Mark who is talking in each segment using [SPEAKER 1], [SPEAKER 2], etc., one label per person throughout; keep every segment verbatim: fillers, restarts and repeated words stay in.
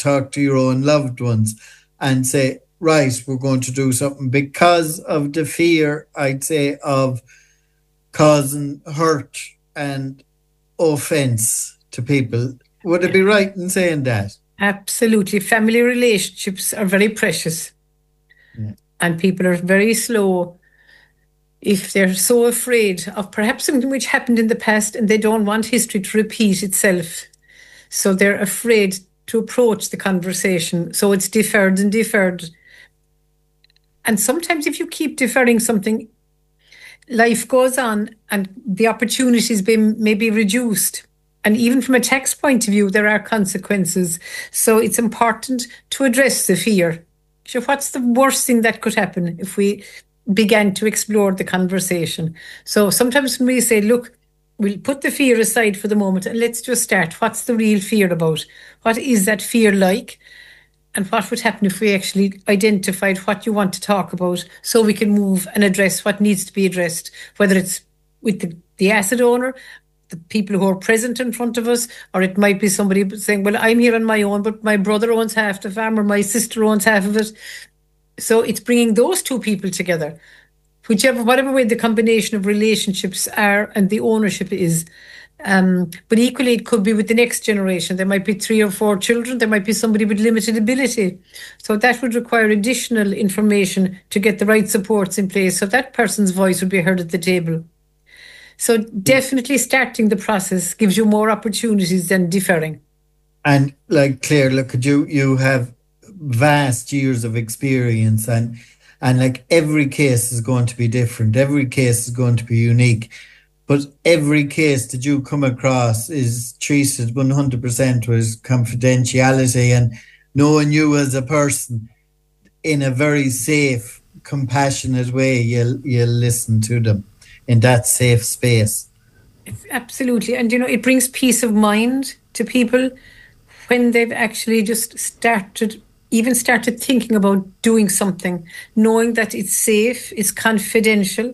[SPEAKER 1] talk to your own loved ones and say, right, we're going to do something because of the fear, I'd say, of causing hurt and offence to people. Would it be right in saying that?
[SPEAKER 2] Absolutely. Family relationships are very precious. Yeah. And people are very slow if they're so afraid of perhaps something which happened in the past and they don't want history to repeat itself. So they're afraid to approach the conversation. So it's deferred and deferred. And sometimes if you keep deferring something, life goes on and the opportunities be, may be reduced. And even from a tax point of view, there are consequences. So it's important to address the fear. So what's the worst thing that could happen if we began to explore the conversation? So sometimes when we say, look, we'll put the fear aside for the moment and let's just start. What's the real fear about? What is that fear like? And what would happen if we actually identified what you want to talk about so we can move and address what needs to be addressed, whether it's with the, the asset owner, the people who are present in front of us, or it might be somebody saying, well, I'm here on my own, but my brother owns half the farm or my sister owns half of it. So it's bringing those two people together, whichever, whatever way the combination of relationships are and the ownership is. Um, but equally, it could be with the next generation. There might be three or four children. There might be somebody with limited ability. So that would require additional information to get the right supports in place so that person's voice would be heard at the table. So definitely starting the process gives you more opportunities than deferring.
[SPEAKER 1] And like Claire, look at you, you have vast years of experience and, and like every case is going to be different. Every case is going to be unique. But every case that you come across is treated one hundred percent with confidentiality and knowing you as a person in a very safe, compassionate way, you'll, you'll listen to them in that safe space.
[SPEAKER 2] Absolutely. And, you know, it brings peace of mind to people when they've actually just started, even started thinking about doing something, knowing that it's safe, it's confidential,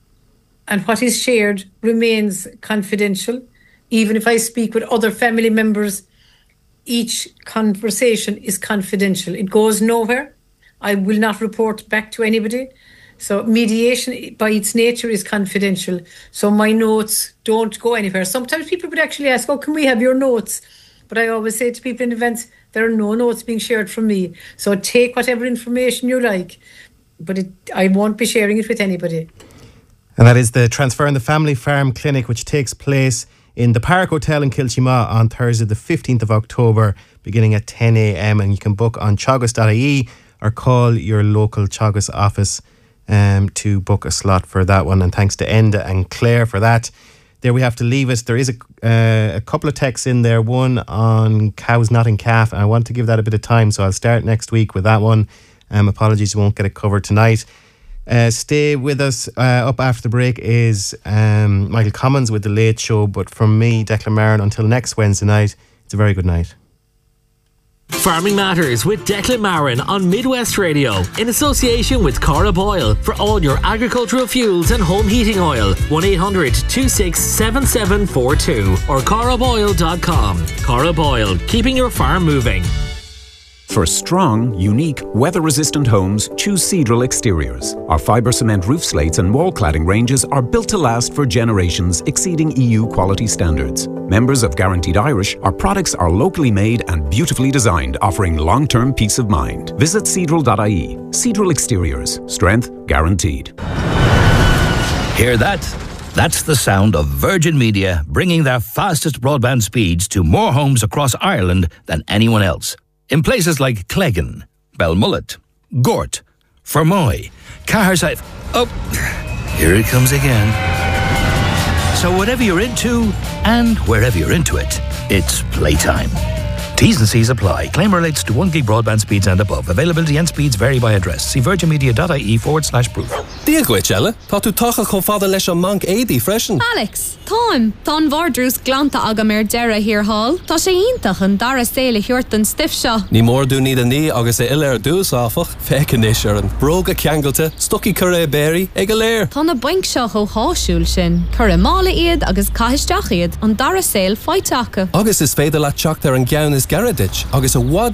[SPEAKER 2] and what is shared remains confidential. Even if I speak with other family members, each conversation is confidential. It goes nowhere. I will not report back to anybody. So mediation by its nature is confidential. So my notes don't go anywhere. Sometimes people would actually ask, oh, can we have your notes? But I always say to people in events, there are no notes being shared from me. So take whatever information you like, but it, I won't be sharing it with anybody.
[SPEAKER 3] And that is the Transferring the Family Farm Clinic, which takes place in the Park Hotel in Kilchima on Thursday the fifteenth of October, beginning at ten a.m. And you can book on teagasc dot I E or call your local Teagasc office um, to book a slot for that one. And thanks to Enda and Claire for that. There we have to leave us. There is a, uh, a couple of texts in there, one on cows not in calf, and I want to give that a bit of time, so I'll start next week with that one. Um, apologies, we won't get it covered tonight. Uh, stay with us. Uh, up after the break is um, Michael Commons with The Late Show. But from me, Declan Marin, until next Wednesday night, it's a very good night.
[SPEAKER 4] Farming Matters with Declan Marin on Midwest Radio in association with Cara Boyle for all your agricultural fuels and home heating oil. one eight hundred two six seven seven four two or cara boyle dot com. Cara Boyle, keeping your farm moving.
[SPEAKER 5] For strong, unique, weather-resistant homes, choose Seadrill Exteriors. Our fibre cement roof slates and wall cladding ranges are built to last for generations, exceeding E U quality standards. Members of Guaranteed Irish, our products are locally made and beautifully designed, offering long-term peace of mind. Visit seadrill dot I E. Seadrill Exteriors. Strength guaranteed.
[SPEAKER 6] Hear that? That's the sound of Virgin Media bringing their fastest broadband speeds to more homes across Ireland than anyone else. In places like Cleggan, Belmullet, Gort, Fermoy, Caherside. Oh, here it comes again. So whatever you're into, and wherever you're into it, it's playtime. T's and C's apply. Claim relates to one gig broadband speeds and above. Availability and speeds vary by address. See virginmedia.ie forward slash proof.
[SPEAKER 7] Díagwit, Ella. Tá tú tacha chomh fada leis an manc éadaí freisin.
[SPEAKER 8] Alex, táim. Tá bhardrús glanta agam ar deireadh here hall. Tá sé iontach an dara saoile chuirt an stiff seo.
[SPEAKER 7] Ní mór dú ní a ní agus é ile ar dús áfach. Feicean is ar an bróga ceangalte, stucky curé berry, ag a léir.
[SPEAKER 8] Tá na baink seo cho háisiúil sin. Cur mála iad agus caiisteach iad an dara saoil feiteacha.
[SPEAKER 7] Agus is féidir le teacht ar an gceann is Garadich, agus a wad